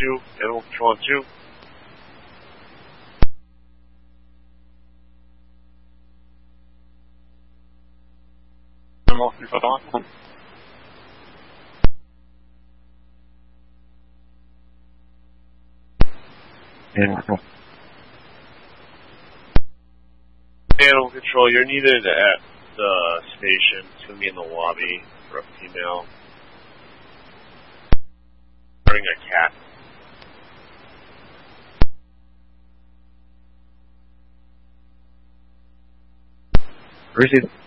2, Animal Control on 2. Animal 3-5 on. Animal Control, you're needed at the station. It's going to be in the lobby for a female. Wearing a cat. Receive.